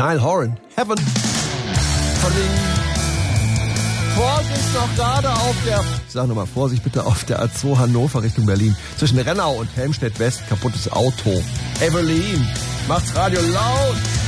Niall Horan, Heaven. Vorsicht noch gerade auf der, ich sag nochmal, Vorsicht bitte auf der A2 Hannover Richtung Berlin. Zwischen Rennau und Helmstedt West, kaputtes Auto. Evelyn, macht's Radio laut.